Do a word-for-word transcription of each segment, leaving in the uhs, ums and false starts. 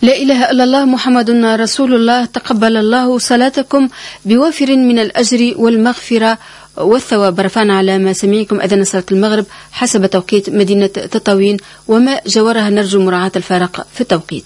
لا إله إلا الله محمد رسول الله. تقبل الله صلاتكم بوافر من الأجر والمغفرة والثواب. رفعنا على ما سمعكم أذان صلاة المغرب حسب توقيت مدينة تطاوين وما جاورها، نرجو مراعاة الفارق في التوقيت.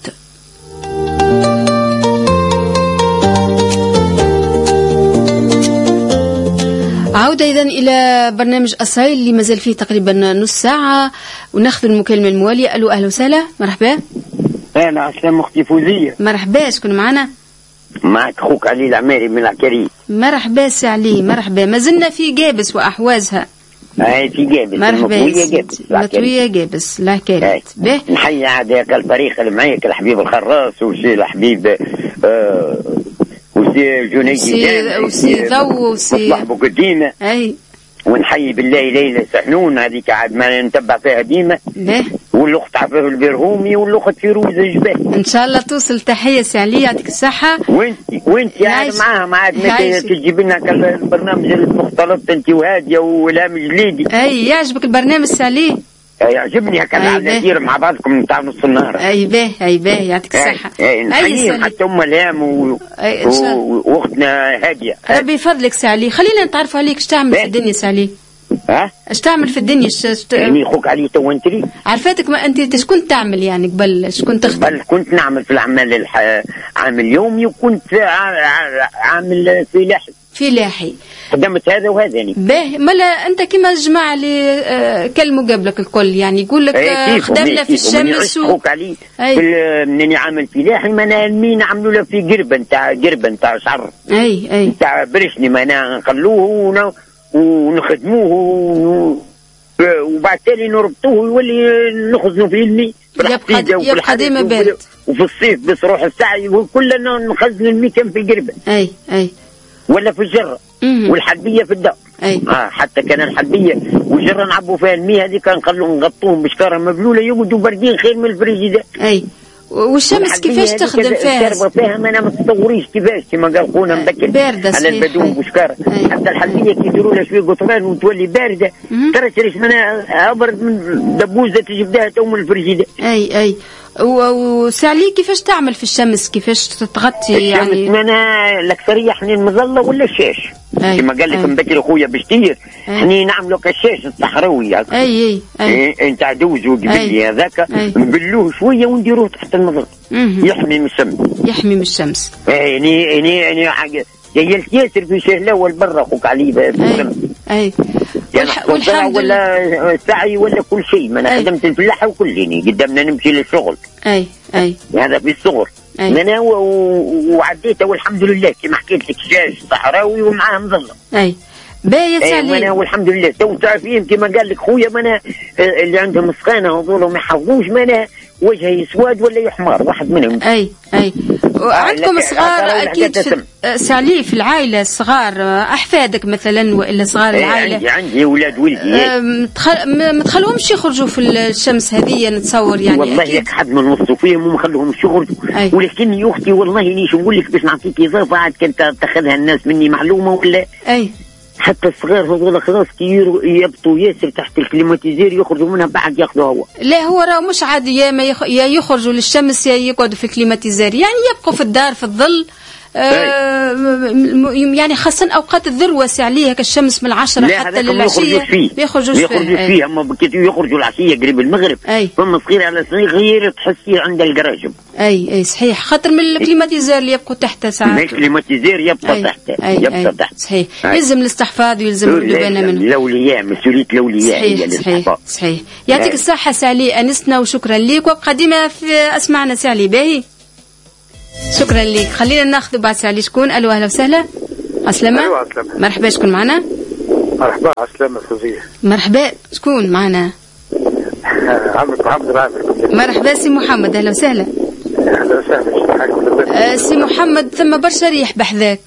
عودة إذن إلى برنامج أصايل اللي مازال فيه تقريبا نص ساعة، وناخذ المكالمة الموالية. ألو أهلا وسهلا، مرحبا. أنا عسلام أختي فوزية. مرحبا، شكون معنا؟ معك أخوك علي العماري من العكارية. مرحبا سي علي، مرحبا. ما زلنا في جابس وأحوازها. أي في جابس. مرحبا. مطوية جابس العكارية. به نحيي هذاك الفريق اللي معاك، الحبيب الخراس وسي الحبيب آه وسي جنيدي وسي ضو وسي صاحبه قديمة. أي. ونحيي بالله ليلى سحنون هذيك عاد ما نتبع فيها ديما. به. والأخت عفاف البرهومي والأخت فيروز جبال. إن شاء الله توصل تحية سي علي، يعطيك الصحة. وانت وانت عاد معاها معاد تجيب لنا البرنامج المختلط انت وهادية والهام جليدي. أي يعجبك البرنامج سي علي؟ يعجبني هكذا على ندير مع بعضكم نتاع نص النهار. اي باه اي باه يعطيك الصحة. اي نحييهم حتى ام الهام و... واختنا هادية. ربي يفضلك سي علي. خلينا نتعرفوا عليك. اش تعمل في الدنيا سي علي؟ ها؟ اش تعمل في الدنيا؟ شت... يعني خوك علي تو انتري عرفاتك. ما انت شكون تعمل يعني قبل؟ شكون تخدم؟ قبل كنت نعمل في العمل الح... عامل يومي، وكنت عامل فلاحي. فلاحي خدمت هذا وهذا يعني. باه مالا انت كيما الجماعه اللي آه كلموا قبلك الكل يعني يقول لك آه خدمنا في الشمس و... خوك علي مني عامل فلاحي ما مين عملوا له في قربه نتاع قربه نتاع شعر. اي اي نتاع برشني ما نخلوه ونخدموه وبعد تالي نربطوه ويولي نخزنوا فيه المي. يبقى يبقى ديما بارد. وفي الصيف بس روح الساعة وكلنا نخزن المي كان في القربة. اي اي ولا في الجرة والحلبية في الدار. أي. آه حتى كان الحلبية والجرة نعبوا فيها المي هذه كان نخلوهم نغطوهم بشكارة مبلولة يقعدوا باردين خير من الفريجيدات. اي. والشمس كيفاش تخدم فيها؟ الشربة فيها ما انا ما تتصوريش كيفاش كما قال خونا مبكر باردة على البدون بشكارة. حتى الحلبية كي يديروا لها شوية قطران وتولي باردة ترى تريش منها أبرد من دبوزة تجبدها تو من الفريجيدات. اي اي. وسالي كيفاش تعمل في الشمس؟ كيفاش تغطي يعني؟ الشمس منا الأكثرية حني المظلة ولا الشاش كما قال لك مبكر أخويا بشتير حني نعملوا كالشاش الصحراوي. اي اي اي. انت عدوز وقبلي هذاك نبلوه شوية ونديروه تحت المظلة يحمي من الشمس. يحمي من الشمس. يعني يعني يعني حاجة جاي ياسر في شهر الأول برا أخوك علي. اي. والحمد ولا سعي ولا كل شيء ما انا خدمت الفلاحه وكلني قدامنا نمشي للشغل. اي اي. هذا في الصغر انا وعديته والحمد لله كما حكيت لك شاش صحراوي ومعاه مظله. اي بايت عليه. انا والحمد لله تو تعرفين كما قال لك خويا مانا اللي عندهم سخانه هذول ما يحافظوش مانا وجهه يسود ولا يحمر واحد منهم. اي اي. وعندكم صغار اكيد سالي في العائله الصغار احفادك مثلا والا صغار العائله؟ عندي عندي اولاد ولدي. ما تخلوهمش يخرجوا في الشمس هذه نتصور يعني. والله ياك حد من نص فيهم وما خلوهمش يخرجوا. ولكن يا اختي والله نيش نقول لك باش نعطيك اضافه عاد كنت تاخذها الناس مني معلومه ولا. اي. حتى الصغار هذول خلاص كي يبطوا ياسر تحت الكليماتيزير يخرجوا منها بعد ياخذوا هواء. لا هو راه مش عادي يا ما يخ... يا يخرجوا للشمس يا يقعدوا في الكليماتيزير يعني يبقوا في الدار في الظل. آه يعني خاصة أوقات الذروة سي عليها كالشمس من العشرة حتى للعشية ما يخرجوش فيه. يخرجوا فيه أما بكيت يخرجوا العشية قريب المغرب. فما صغير على صغير تحسي عند الجراجم. أي أي صحيح خاطر من الكليماتيزير اللي يبقوا تحت ساعات. الكليماتيزير يبقى تحت. يبقى تحت. صحيح. يلزم الاستحفاظ ويلزم اللبانة منه. الأولياء مسؤولية الأولياء هي الاستحفاظ. صحيح. يعطيك الصحة سالي أنسنا وشكرا ليك وقديمة في أسمعنا سالي باهي. شكرا لك. خلينا ناخذ بعد سالي شكون. الو اهلا وسهلا. عسلامة. ايوا عسلامة. مرحبا شكون معنا؟ مرحبا عسلامة فوزية. مرحبا شكون معنا؟ عمك محمد العامر. مرحبا سي محمد اهلا وسهلا. اهلا وسهلا. آه سي محمد ثم برشا ريح بحذاك.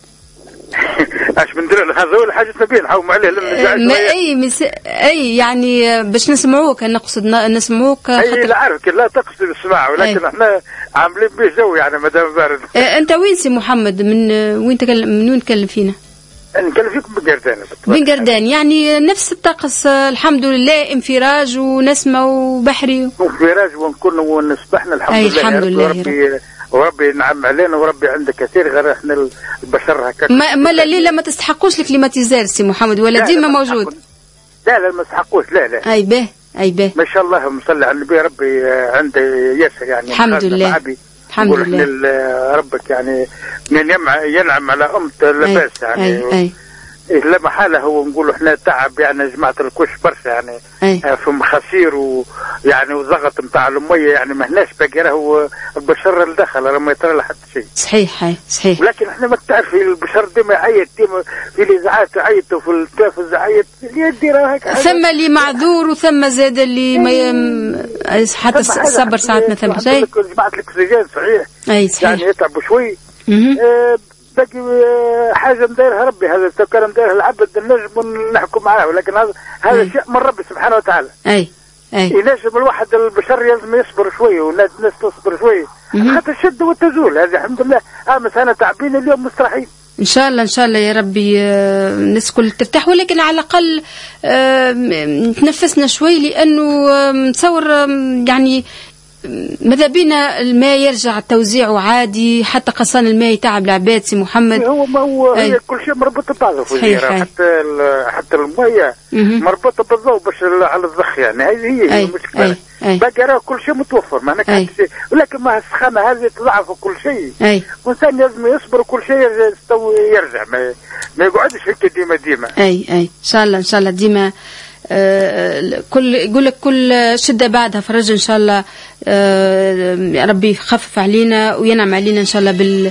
اش بندير هذول حاجه نبي نحوم عليه لما اي مس... اي يعني باش نسمعوك نقصد نسمعوك. اي لا عارفك لا تقصد السماع ولكن احنا عاملين به جو يعني مادام بارد. انت وين سي محمد؟ من وين تكلم من وين تكلم فينا؟ نكلفيكم بقردان. بقردان يعني نفس الطقس الحمد لله، انفراج ونسمة وبحري. انفراج ونكون ونسبحنا الحمد لله. الحمد لله. وربي وربي ينعم علينا وربي عنده كثير غير احنا البشر هكاك. ما ما الليله ما تستحقوش الكليماتيزار سي محمد ولا ديما موجود؟ لا لا ما يستحقوش. لا لا. اي به اي به. ما شاء الله مصلي على النبي. ربي عنده ياسر يعني. الحمد لله. الحمد لله. ربك يعني من ينعم على أمة لباس يعني. أي أي. لا محالة هو نقول احنا تعب يعني جماعة الكوش برشا يعني. أي. في مخاسير ويعني وضغط نتاع المية يعني ما هناش باقي راهو البشر اللي دخل راه ما يطرى له حتى شيء. صحيح هاي صحيح. ولكن احنا ما تعرفي البشر ديما يعيط ديما في الاذاعات يعيط وفي التلفزيون يعيط يدي راه هيك. ثم اللي معذور وثم زاد اللي ما يم... حتى الصبر ساعات ما ثم شيء. جماعة الاكسجين صحيح. اي صحيح. يعني يتعبوا شوي. آه باقي حاجه مدايرها ربي. هذا لو كان مدايرها العبد نجم نحكم معاه، ولكن هذا هذا شيء من ربي سبحانه وتعالى. اي اي. ينجم الواحد البشر لازم يصبر شوي والناس تصبر شوي حتى الشده وتزول. هذه الحمد لله. امس انا تعبين اليوم مستريحين. ان شاء الله ان شاء الله يا ربي الناس كل ترتاح، ولكن على الاقل نتنفسنا شوي لانه نتصور يعني ماذا بينا الماء يرجع توزيعه عادي، حتى قصان الماء يتعب العباد سي محمد. هو ما هو هي كل شيء مربوط ببعضه في الجيرة. حتى حتى المية مربوطة بالضوء باش على الضخ يعني. هذه هي المشكلة. باقي راه كل شيء متوفر ما هناك شيء، ولكن مع السخانة هذه تضعف كل شيء. والإنسان لازم يصبر وكل شيء يرجع ما, ما يقعدش هيك ديما ديما. اي اي ان شاء الله ان شاء الله ديما. آه كل يقول لك كل شدة بعدها فرج إن شاء الله. آه ربي يخفف علينا وينعم علينا إن شاء الله بال.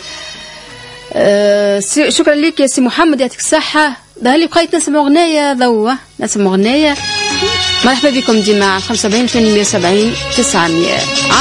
آه شكرا لك يا سي محمد يعطيك الصحة. ظهر لي بقيت نسمع أغنية ضوة نسمع أغنية. مرحبا بكم ديما خمسة وسبعين ثمانمائة وسبعين تسعمائة.